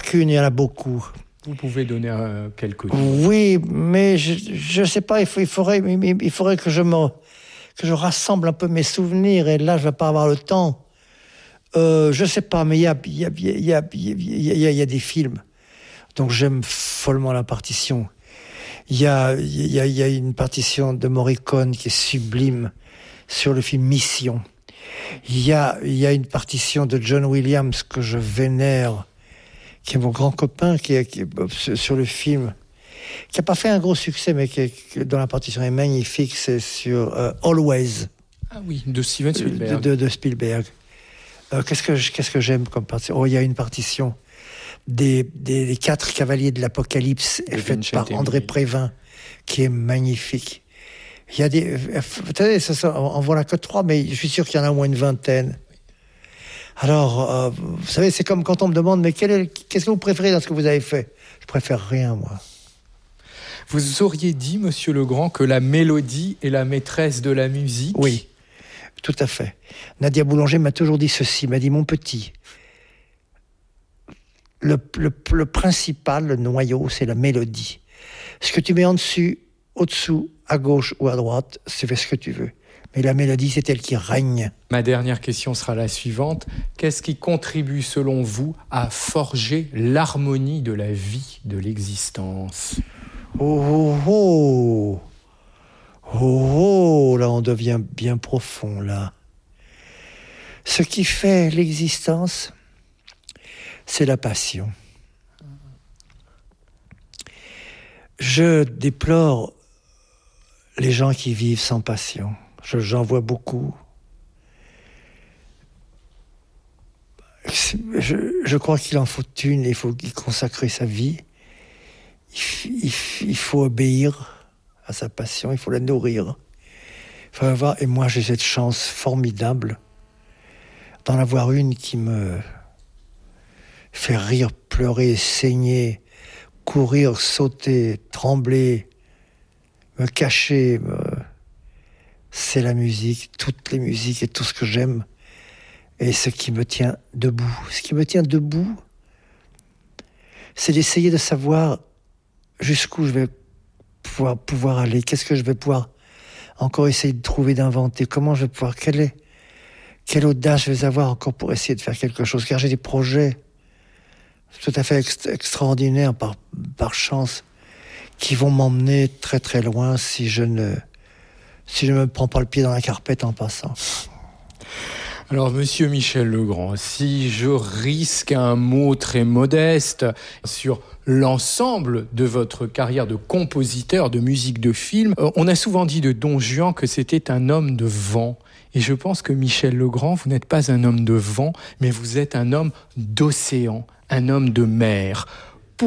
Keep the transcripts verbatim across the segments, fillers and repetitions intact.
qu'une, il y en a beaucoup. Vous pouvez donner euh, quelques... Oui, mais je ne sais pas, il, faut, il, faudrait, il faudrait que je, me, que je rassemble un peu mes souvenirs, et là, je ne vais pas avoir le temps. Euh, je ne sais pas, mais il y a, y, a, y, a, y, a, y, a, y a des films, donc j'aime follement la partition. Il y a, y, a, y a une partition de Morricone qui est sublime sur le film Mission. Il y a, y a une partition de John Williams que je vénère, qui est mon grand copain, qui est, qui est sur le film, qui n'a pas fait un gros succès, mais qui est, dont la partition est magnifique, c'est sur euh, Always. Ah oui, de Steven Spielberg. De, de, de Spielberg. Euh, qu'est-ce, que, qu'est-ce que j'aime comme partition? Oh, il y a une partition des, des, des quatre cavaliers de l'Apocalypse, faite par André Prévin, qui est magnifique. Il y a des... Vous savez, ça, ça, on voilà que trois, mais je suis sûr qu'il y en a au moins une vingtaine. Alors, euh, vous savez, c'est comme quand on me demande, mais quel est, qu'est-ce que vous préférez dans ce que vous avez fait? Je préfère rien, moi. Vous auriez dit, Monsieur Legrand, que la mélodie est la maîtresse de la musique? Oui, tout à fait. Nadia Boulanger m'a toujours dit ceci, m'a dit, mon petit, le, le, le principal, le noyau, c'est la mélodie. Ce que tu mets en dessus, au-dessous, à gauche ou à droite, c'est ce que tu veux. Mais la mélodie, c'est elle qui règne. Ma dernière question sera la suivante. Qu'est-ce qui contribue, selon vous, à forger l'harmonie de la vie, de l'existence? Oh, oh, oh, oh, oh, là, on devient bien profond, là. Ce qui fait l'existence, c'est la passion. Je déplore les gens qui vivent sans passion. Je, j'en vois beaucoup. Je, je crois qu'il en faut une, il faut y consacrer sa vie. Il, il, il faut obéir à sa passion, il faut la nourrir. Il faut avoir, et moi j'ai cette chance formidable d'en avoir une qui me fait rire, pleurer, saigner, courir, sauter, trembler, me cacher. Me... C'est la musique, toutes les musiques et tout ce que j'aime. Et ce qui me tient debout. Ce qui me tient debout, c'est d'essayer de savoir jusqu'où je vais pouvoir, pouvoir aller. Qu'est-ce que je vais pouvoir encore essayer de trouver, d'inventer. Comment je vais pouvoir... Quelle, est, quelle audace je vais avoir encore pour essayer de faire quelque chose. Car j'ai des projets tout à fait ext- extraordinaires par, par chance qui vont m'emmener très très loin si je ne... si je ne me prends pas le pied dans la carpette en passant. Alors, Monsieur Michel Legrand, si je risque un mot très modeste sur l'ensemble de votre carrière de compositeur de musique de film, on a souvent dit de Don Juan que c'était un homme de vent. Et je pense que Michel Legrand, vous n'êtes pas un homme de vent, mais vous êtes un homme d'océan, un homme de mer. Pourquoi ?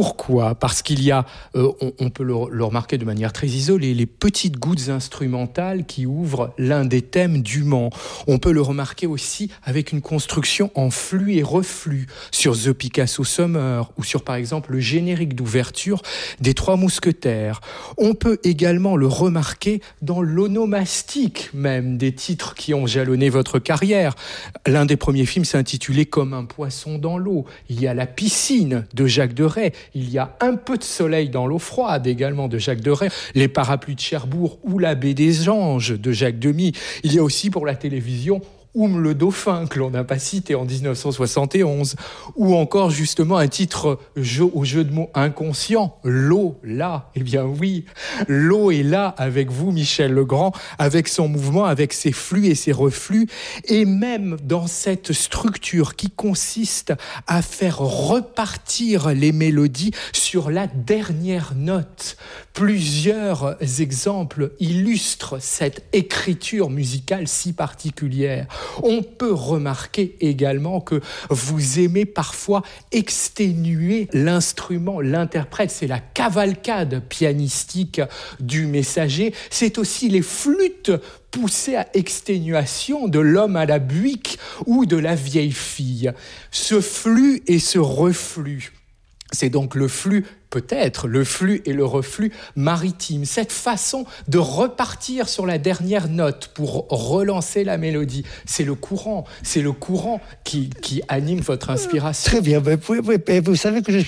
Parce qu'il y a, euh, on, on peut le, le remarquer de manière très isolée, les petites gouttes instrumentales qui ouvrent l'un des thèmes du Mans. On peut le remarquer aussi avec une construction en flux et reflux sur The Picasso Summer ou sur par exemple le générique d'ouverture des Trois Mousquetaires. On peut également le remarquer dans l'onomastique même des titres qui ont jalonné votre carrière. L'un des premiers films s'intitulait Comme un poisson dans l'eau. Il y a La piscine de Jacques Deray. Il y a Un peu de soleil dans l'eau froide également de Jacques Deray, Les parapluies de Cherbourg ou La baie des anges de Jacques Demy. Il y a aussi pour la télévision Oum le dauphin, que l'on n'a pas cité en dix-neuf cent soixante et onze, ou encore justement un titre jeu, au jeu de mots inconscient, L'eau, là. Eh bien oui, l'eau est là avec vous, Michel Legrand, avec son mouvement, avec ses flux et ses reflux, et même dans cette structure qui consiste à faire repartir les mélodies sur la dernière note. Plusieurs exemples illustrent cette écriture musicale si particulière. On peut remarquer également que vous aimez parfois exténuer l'instrument, l'interprète. C'est la cavalcade pianistique du messager. C'est aussi les flûtes poussées à exténuation de L'homme à la buick ou de La vieille fille. Ce flux et ce reflux, c'est donc le flux, peut-être, le flux et le reflux maritime. Cette façon de repartir sur la dernière note pour relancer la mélodie, c'est le courant, c'est le courant qui, qui anime votre inspiration. Très bien, vous, vous, vous savez que je